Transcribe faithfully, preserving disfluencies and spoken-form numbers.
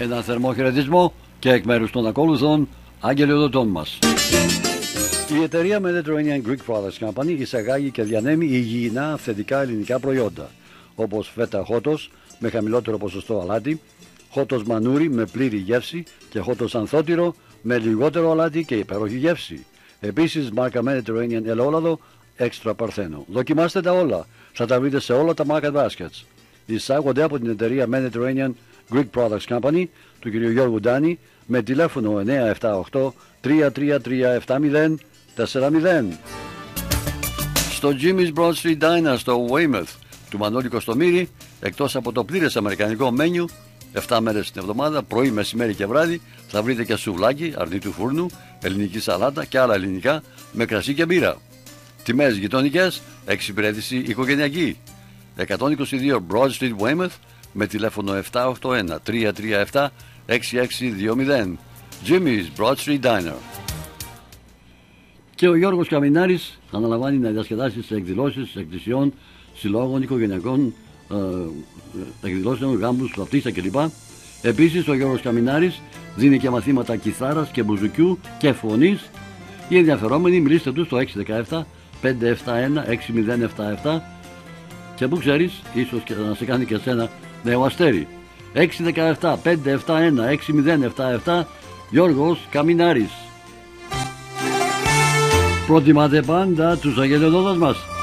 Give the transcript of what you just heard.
Ένα θερμό χαιρετισμό και εκ μέρους των ακόλουθων αγγελιοδοτών μας. Η εταιρεία Mediterranean Greek Products Company εισαγάγει και διανέμει υγιεινά αυθεντικά ελληνικά προϊόντα, όπως φέτα χότος με χαμηλότερο ποσοστό αλάτι, χότος μανούρι με πλήρη γεύση και χότος ανθότυρο με λιγότερο αλάτι και υπέροχη γεύση. Επίσης, μάρκα Mediterranean ελαιόλαδο έξτρα παρθένο. Δοκιμάστε τα όλα. Θα τα βρείτε σε όλα τα market baskets. Εισάγονται από την εταιρεία Mediterranean Greek Products Company του κ. Γιώργου Ντάνη με τηλέφωνο εννιά επτά οκτώ τρία τρία τρία επτά μηδέν τέσσερα μηδέν. Στο Jimmy's Broad Street Diner στο Weymouth του Μανώλη Κωστομήρη, εκτός από το πλήρες αμερικανικό μένιου επτά μέρες την εβδομάδα, πρωί, μεσημέρι και βράδυ, θα βρείτε και σουβλάκι, αρνί του φούρνου, ελληνική σαλάτα και άλλα ελληνικά με κρασί και μπύρα. Τιμές γειτονικές, εξυπηρέτηση οικογενειακή. εκατόν είκοσι δύο Broad Street Weymouth με τηλέφωνο επτά οκτώ ένα τρία τρία επτά έξι έξι δύο μηδέν. Jimmy's Broad Street Diner. Και ο Γιώργος Καμινάρης αναλαμβάνει να διασκεδάσει σε εκδηλώσεις εκκλησιών, συλλόγων, οικογενειακών ε, εκδηλώσεων, γάμπους, βαπτίστα κλπ. Επίσης, ο Γιώργος Καμινάρης δίνει και μαθήματα κιθάρας και μπουζουκιού και φωνής. Οι ενδιαφερόμενοι μιλήστε του στο έξι ένα επτά πέντε επτά ένα έξι μηδέν επτά επτά και που ξέρεις, ίσως και να σε κάνει και σένα νέο αστέρι. έξι ένα επτά πέντε επτά ένα έξι μηδέν επτά επτά Γιώργος Καμινάρης. Προτιμάτε πάντα τους αγγελιοδότες μας.